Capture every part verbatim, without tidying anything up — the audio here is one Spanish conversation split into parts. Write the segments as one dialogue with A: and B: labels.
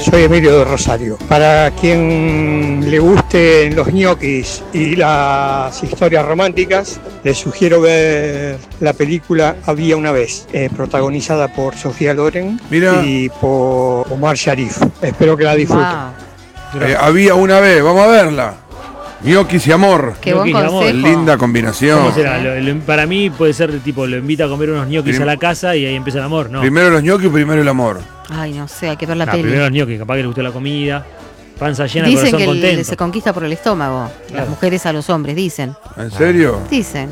A: soy Emilio de Rosario. Para quien le gusten los ñoquis y las historias románticas, les sugiero ver la película Había una vez, eh, protagonizada por Sofía Loren
B: Mira.
A: y por Omar Sharif. Espero que la disfruten.
C: Wow.
B: Eh, había una vez, vamos a verla. Ñoquis y amor.
C: Qué buen
D: Ñoquis y amor.
C: consejo.
B: Linda combinación.
D: ¿Cómo será? Lo- lo- para mí puede ser tipo, lo invita a comer unos ñoquis
B: Prim-
D: a la casa y ahí empieza el amor, ¿no?
B: Primero los ñoquis, primero el amor.
C: Ay, no sé, hay que ver la
D: Ah,
C: peli.
D: primero los ñoquis, capaz que le gustó la comida, panza llena,
C: Dicen
D: corazón
C: que el-
D: contento.
C: se conquista por el estómago.
D: Claro.
C: Las mujeres a los hombres, dicen.
B: ¿En serio?
C: Dicen.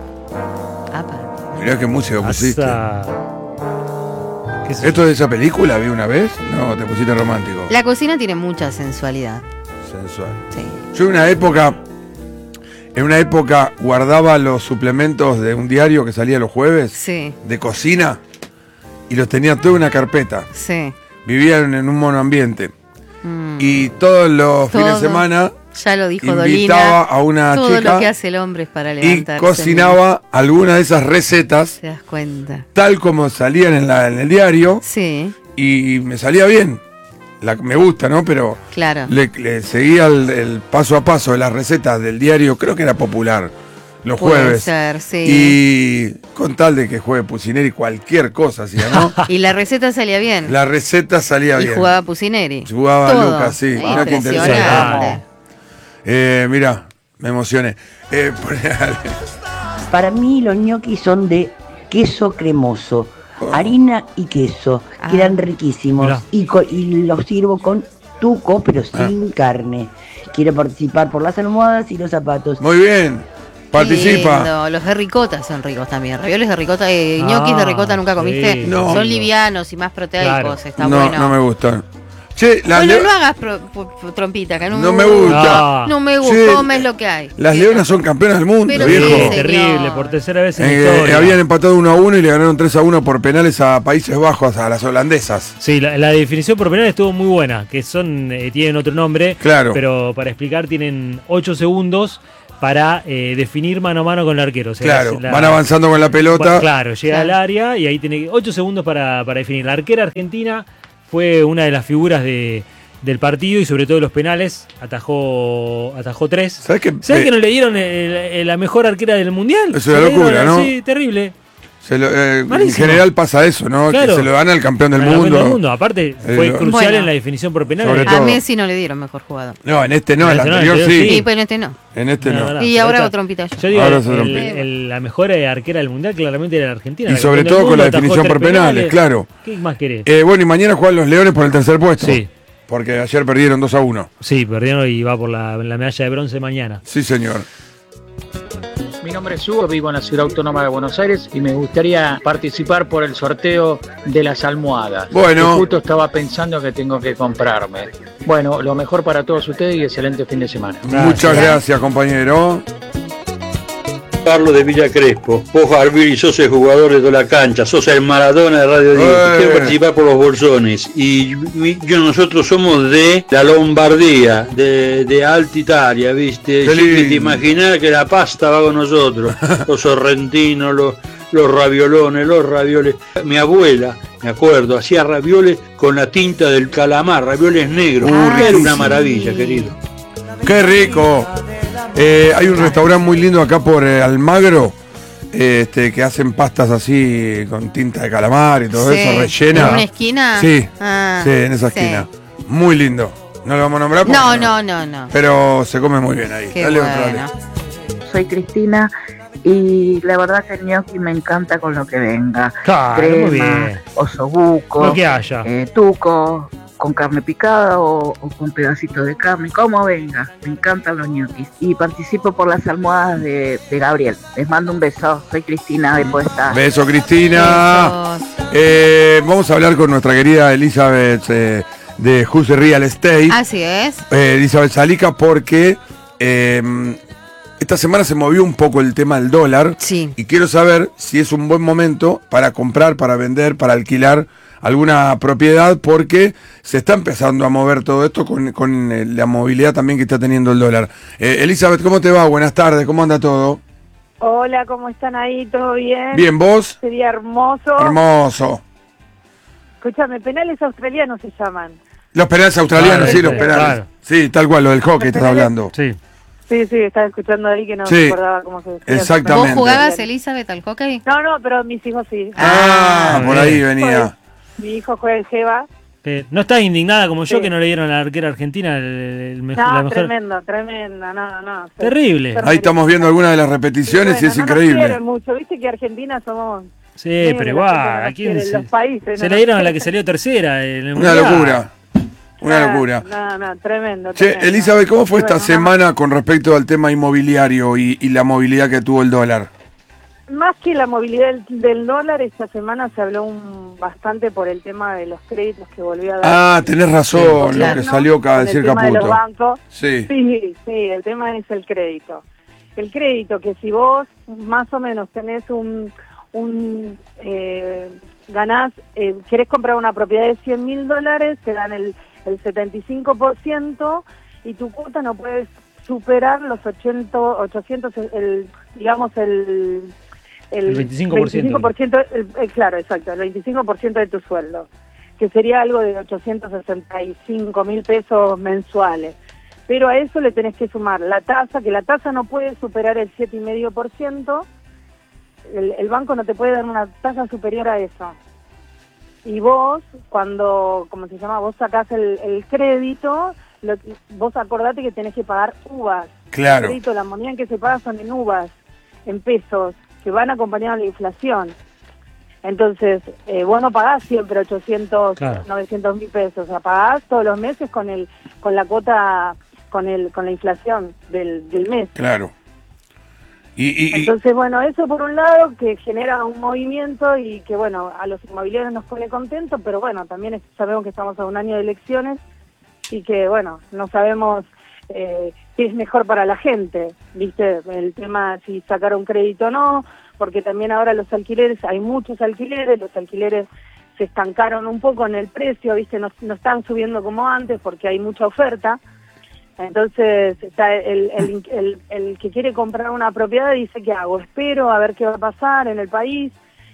C: Apa.
B: Mirá qué música pusiste.
D: Hasta... ¿Qué sé yo?
B: ¿Esto es de esa película? ¿Vi una vez? No, te pusiste romántico.
C: La cocina tiene mucha sensualidad.
B: Sensual.
C: Sí.
B: Yo en una época, en una época guardaba los suplementos de un diario que salía los jueves
C: Sí,
B: de cocina y los tenía toda en una carpeta.
C: sí.
B: Vivía en, en un monoambiente.
C: Mm.
B: Y todos los
C: Todo.
B: fines de semana
C: Ya lo dijo
B: invitaba
C: Dolina.
B: a una
C: Todo
B: chica
C: lo que hace el hombre es para
B: y
C: levantarse.
B: cocinaba algunas de esas recetas
C: ¿Te das cuenta?
B: tal como salían en, la, en el diario
C: Sí,
B: y me salía bien. La, me gusta, ¿no? Pero
C: claro.
B: le, le seguía el, el paso a paso de las recetas del diario, creo que era Popular, los
C: Puede
B: jueves.
C: ser, sí.
B: Y con tal de que juegue Pucineri, cualquier cosa hacía, ¿no?
C: Y la receta salía bien.
B: La receta salía
C: y
B: bien.
C: jugaba Pucineri.
B: Jugaba
C: Todo.
B: Lucas, sí. Mirá qué
C: Impresionante.
B: interesante. Eh, mirá, me emocioné. Eh,
E: Para mí los ñoquis son de queso cremoso, harina y queso,
C: Ah.
E: quedan riquísimos.
D: Mirá.
E: Y, co- y los sirvo con tuco, pero sin carne. Quiero participar por las almohadas y los zapatos.
B: muy bien, participa.
C: Lindo. Los de ricota son ricos también. Ravioles de ricota, eh,
D: Ah,
C: ñoquis de ricota nunca comiste.
D: sí.
B: No.
C: Son livianos y más proteicos.
D: Claro.
C: Está
B: No,
C: bueno.
B: no me gustan. Che, las,
C: Bueno,
B: leo-
C: no hagas pro- pro- pro- trompita, que no,
B: No me gusta.
D: Ah,
C: No me gusta,
B: Che,
C: comes lo que hay.
B: las leonas son campeonas del mundo,
C: Pero
B: viejo.
C: sí,
D: sí, terrible, por tercera vez en la
B: Eh,
D: historia.
B: habían empatado uno a uno y le ganaron tres a uno por penales a Países Bajos, a las holandesas.
D: Sí, la, la definición por penal estuvo muy buena, que son eh, tienen otro nombre,
B: Claro.
D: pero para explicar tienen ocho segundos para eh, definir mano a mano con el arquero. O sea,
B: Claro,
D: la-
B: van avanzando con la pelota.
D: Va- Claro, llega
C: Claro.
D: al área y ahí tiene ocho segundos para, para definir. La arquera argentina fue una de las figuras de, del partido y sobre todo de los penales. Atajó, atajó tres.
B: ¿Sabes qué?
D: ¿Sabes
B: Eh,
D: que no le dieron el- el- la mejor arquera del mundial?
B: Es
D: Se
B: una
D: le dieron
B: locura,
D: a-
B: ¿no?
D: Sí, terrible.
B: se lo- eh, en
D: Malísimo.
B: general pasa eso, ¿no?
D: Claro.
B: Que se lo dan al campeón del
D: Al campeón
B: mundo.
D: del mundo. Aparte,
B: Eh,
D: fue
B: lo-
D: crucial
C: Bueno.
D: en la definición por penales.
B: Sobre
C: A
B: todo.
C: Messi no le dieron mejor jugador.
B: No, en este no,
D: En
B: en el
D: este no,
B: anterior
D: en el anterior
B: sí.
C: Sí, pero en este no.
B: En este
D: No,
B: no.
D: no, no.
C: Y
D: pero
C: ahora
D: esta-
C: hago trompita yo.
D: Yo digo,
B: Ahora
D: el-
B: se
D: el-
B: rompe.
D: el- la mejor arquera del mundial claramente era la Argentina.
B: Y
D: la
B: sobre
D: campeona
B: todo
D: del
B: con la
D: mundo, atajó
B: definición
D: tres
B: por penales, claro.
D: ¿Qué más querés?
B: Eh, bueno, y mañana juegan los Leones por el tercer puesto.
D: Sí.
B: Porque ayer perdieron dos a uno.
D: Sí, perdieron y va por la, la medalla de bronce mañana.
B: Sí, señor.
F: Mi nombre es Hugo, vivo en la Ciudad Autónoma de Buenos Aires y me gustaría participar por el sorteo de las almohadas.
B: Bueno.
F: Que justo estaba pensando que tengo que comprarme. Bueno, lo mejor para todos ustedes y excelente fin de semana.
B: Muchas gracias, compañero.
G: Carlos de Villa Crespo, vos Barbiri, sos el jugador de toda la cancha, sos el Maradona de Radio diez,
B: Eh.
G: quiero participar por los bolsones y mi- yo, nosotros somos de la Lombardía, de, de Alta Italia, viste,
B: Qué
G: siempre
B: lindo.
G: te imaginás que la pasta va con nosotros, los sorrentinos, los, los raviolones, los ravioles, mi abuela, me acuerdo, hacía ravioles con la tinta del calamar, ravioles negros,
C: Ah,
G: era una
C: sí.
G: maravilla, querido.
B: ¡Qué rico! Eh, hay un restaurante muy lindo acá por eh, Almagro, eh, este, que hacen pastas así con tinta de calamar y todo
C: Sí.
B: eso, rellena.
C: ¿En una esquina?
B: Sí,
C: Ah,
B: sí, en esa
C: sí.
B: esquina. Muy lindo. No lo vamos a nombrar porque
C: No, no, no, no.
B: Pero se come muy bien ahí.
C: Qué
B: Dale otra,
C: bueno.
B: dale.
H: Soy Cristina y la verdad que el gnocchi me encanta con lo que venga.
D: Claro,
H: Crema,
D: muy bien.
H: osobuco,
D: Lo que haya.
H: eh, tuco, con carne picada o, o con pedacitos de carne, como venga. Me encantan los ñoquis. Y participo por las almohadas de, de Gabriel. Les mando un beso. Soy Cristina de Puesta.
B: Beso, Cristina.
C: Besos.
B: Eh, vamos a hablar con nuestra querida Elizabeth eh, de Juse Real Estate.
C: Así es.
B: Eh, Elizabeth Salica, porque eh, esta semana se movió un poco el tema del dólar.
C: Sí.
B: Y quiero saber si es un buen momento para comprar, para vender, para alquilar alguna propiedad, porque se está empezando a mover todo esto con, con eh, la movilidad también que está teniendo el dólar. Eh, Elizabeth, ¿cómo te va? Buenas tardes, ¿cómo anda todo?
I: Hola, ¿cómo están ahí? ¿Todo bien?
B: Bien, ¿vos?
I: Sería hermoso.
B: Hermoso.
I: Escúchame, penales australianos se llaman.
B: Los penales australianos,
D: Claro,
B: sí, los
D: sí,
B: penales.
D: claro.
B: Sí, tal cual, lo del hockey estás
I: penales-
B: hablando.
D: Sí.
I: Sí, sí, estaba escuchando ahí que no
B: Sí,
I: me acordaba cómo se decía.
B: exactamente.
C: ¿Vos jugabas, Elizabeth, al hockey?
I: No, no, pero mis hijos sí.
B: Ah,
D: Ah,
B: por
D: bien.
B: ahí venía.
I: Mi hijo juega en Jeva.
D: Eh, ¿No estás indignada como yo
I: Sí.
D: que no le dieron a la arquera argentina el, el mej-
I: No,
D: la mejor?
I: tremendo, tremendo, no, no.
D: Terrible.
B: Ahí estamos viendo algunas de las repeticiones y,
I: bueno,
B: es
I: no nos
B: increíble.
I: quieren mucho, viste que Argentina somos...
D: Sí,
I: medio
D: pero
I: que la gente no
D: igual,
I: nos
D: ¿a quién
I: quiere,
D: se,
I: los países,
D: se
I: no
D: le
I: nos
D: dieron a la
I: quieren.
D: que salió tercera en el
B: Una
D: mundial?
B: locura. Una
I: Ah,
B: locura.
I: No, no, tremendo.
B: Che,
I: tremendo.
B: Elizabeth, ¿cómo fue
I: Y
B: esta
I: bueno,
B: semana con respecto al tema inmobiliario y, y la movilidad que tuvo el dólar?
I: Más que la movilidad del, del dólar, esta semana se habló un, bastante por el tema de los créditos que volvió a dar.
B: Ah, tenés razón,
I: el
B: lo que
I: gobierno,
B: salió acá a
I: con
B: decir
I: el tema de los
B: Caputo.
I: bancos.
B: Sí.
I: Sí, sí, el tema es el crédito. El crédito, que si vos más o menos tenés un, un eh, ganás, eh, querés comprar una propiedad de cien mil dólares, te dan el, el setenta y cinco por ciento y tu cuota no puedes superar los ochenta, ochocientos, el, digamos el...
D: El veinticinco por ciento.
I: veinticinco por ciento, el- el- claro, exacto, el veinticinco por ciento de tu sueldo, que sería algo de ochocientos sesenta y cinco mil pesos mensuales. Pero a eso le tenés que sumar la tasa, que la tasa no puede superar el siete coma cinco por ciento, el, el banco no te puede dar una tasa superior a eso. Y vos, cuando, ¿cómo se llama? Vos sacás el, el crédito, lo, vos acordate que tenés que pagar uvas.
B: Claro.
I: El crédito, la moneda en que se paga son en uvas, en pesos, que van acompañados de la inflación. Entonces, eh, vos no pagás siempre ochocientos,
D: Claro.
I: novecientos mil pesos, o sea, pagás todos los meses con el con la cuota, con el con la inflación del, del mes.
B: Claro. Y, y- y-
I: Entonces, bueno, eso por un lado que genera un movimiento y que, bueno, a los inmobiliarios nos pone contentos, pero bueno, también es- sabemos que estamos a un año de elecciones y que, bueno, no sabemos eh, qué es mejor para la gente, ¿viste? El tema si sacar un crédito o no, porque también ahora los alquileres, hay muchos alquileres, los alquileres se estancaron un poco en el precio, ¿viste? No, no están subiendo como antes porque hay mucha oferta. Entonces, está el, el, el, el que quiere comprar una propiedad dice, ¿qué hago? Espero a ver qué va a pasar en el país.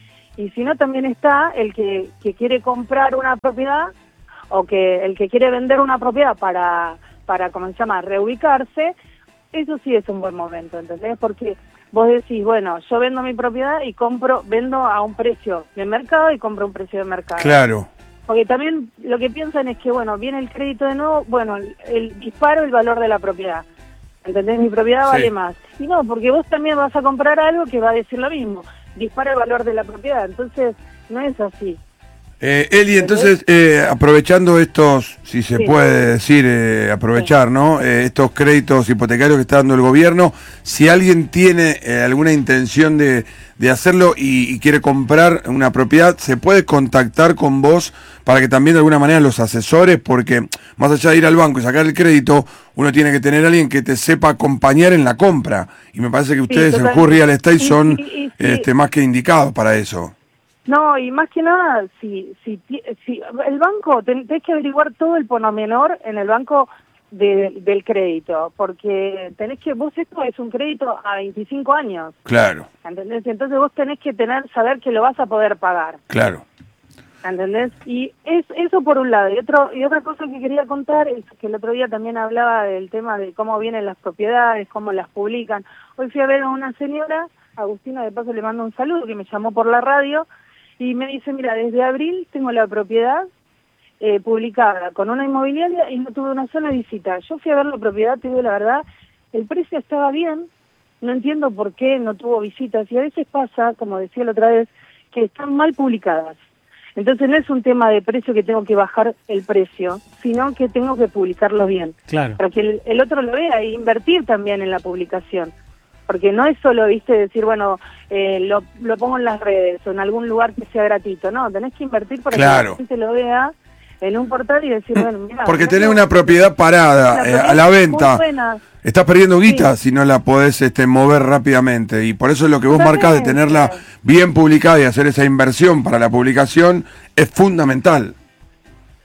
I: Y si no, también está el que, que quiere comprar una propiedad o que el que quiere vender una propiedad para, para ¿cómo se llama?, reubicarse. Eso sí es un buen momento, ¿entendés? Porque vos decís, bueno, yo vendo mi propiedad y compro, vendo a un precio de mercado y compro a un precio de mercado.
B: claro.
I: Porque también lo que piensan es que, bueno, viene el crédito de nuevo, bueno, el, el disparo el valor de la propiedad. ¿Entendés? Mi propiedad
B: Sí.
I: vale más. Y no, porque vos también vas a comprar algo que va a decir lo mismo. Dispara el valor de la propiedad. Entonces, no es así.
B: Eh, Eli, entonces, eh, aprovechando estos, si se
I: Sí.
B: puede decir, eh, aprovechar, ¿no? Eh, estos créditos hipotecarios que está dando el gobierno, si alguien tiene eh, alguna intención de, de hacerlo y, y quiere comprar una propiedad, ¿se puede contactar con vos para que también de alguna manera los asesores? Porque más allá de ir al banco y sacar el crédito, uno tiene que tener a alguien que te sepa acompañar en la compra. Y me parece que ustedes en
I: total.
B: Who Real Estate
I: Y-
B: son
I: y- y- sí.
B: este, más que indicados para eso.
I: No, y más que nada, si, si, ti- si el banco, ten- tenés que averiguar todo el pormenor en el banco de- del crédito, porque tenés que, vos esto es un crédito a veinticinco años,
B: Claro,
I: ¿entendés? Entonces vos tenés que tener, saber que lo vas a poder pagar,
B: claro.
I: ¿entendés? Y es eso por un lado. Y otro y otra cosa que quería contar es que el otro día también hablaba del tema de cómo vienen las propiedades, cómo las publican. Hoy fui a ver a una señora, Agustina, de paso le mando un saludo, que me llamó por la radio, y me dice, mira, desde abril tengo la propiedad eh, publicada con una inmobiliaria y no tuve una sola visita. Yo fui a ver la propiedad, te digo la verdad, el precio estaba bien, no entiendo por qué no tuvo visitas, y a veces pasa, como decía la otra vez, que están mal publicadas. Entonces no es un tema de precio que tengo que bajar el precio, sino que tengo que publicarlo bien,
D: Claro.
I: para que el, el otro lo vea e invertir también en la publicación. Porque no es solo, viste, decir, bueno, eh, lo, lo pongo en las redes o en algún lugar que sea gratuito. No, tenés que invertir para
B: Claro.
I: que la gente lo vea en un portal y decir, bueno, mira.
B: Porque tenés una propiedad parada eh, a la venta. Estás perdiendo guita si no la podés este, mover rápidamente. Y por eso lo que vos marcás de tenerla bien publicada y hacer esa inversión para la publicación es fundamental.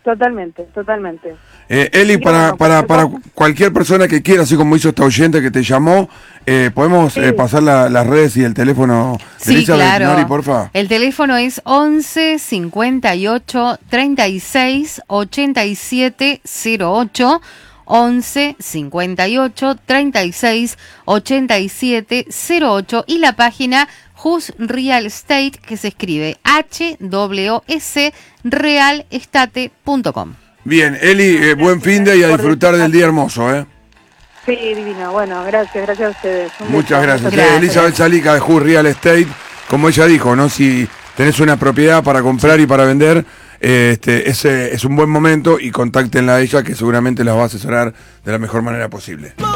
I: Totalmente, totalmente.
B: Eh, Eli,
I: Y
B: para,
I: bueno,
B: para, para
I: cualquier
B: cualquier persona que quiera, así como hizo esta oyente que te llamó, eh, ¿podemos
I: Sí.
B: eh, pasar la- las redes y el teléfono de
C: Sí,
B: Elizabeth
C: claro.
B: Nori, porfa?
C: El teléfono es once cincuenta y ocho treinta y seis ochenta y siete cero ocho. once cincuenta y ocho treinta y seis ochenta y siete cero ocho y la página Hus Real Estate, que se escribe H W S realestate punto com.
B: Bien, Eli, eh, buen fin de y a disfrutar del día hermoso, ¿eh?
I: Sí, divino. Bueno, gracias, gracias a ustedes. Un
B: Muchas
I: beso.
B: gracias.
C: Gracias.
B: Eh, Elizabeth Salica de Hus Real Estate, como ella dijo, ¿no? Si tenés una propiedad para comprar y para vender, eh, este, ese es un buen momento y contáctenla a ella que seguramente las va a asesorar de la mejor manera posible.